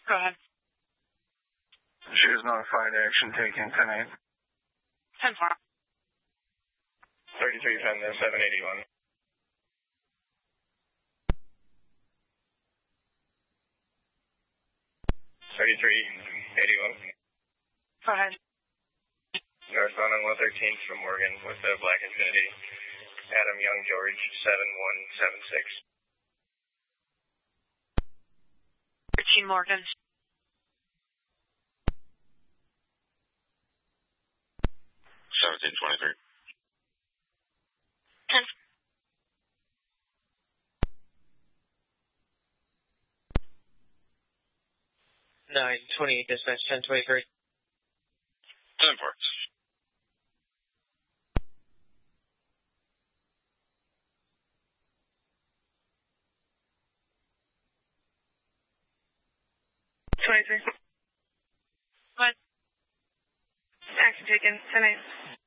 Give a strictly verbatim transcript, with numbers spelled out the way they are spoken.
Go ahead. She was notified, action taken, ten eight. ten four. thirty-three ten to seven eighty-one. thirty-three eighty-one. Go ahead. Northbound on one thirteenth from Morgan with the Black Infinity. Adam Young George, seven one seven six. thirteen Morgan. seventeen twenty-three. ten. nine twenty-eight dispatch, ten twenty-three. ten four. twenty-three. What? Action taken, ten eight.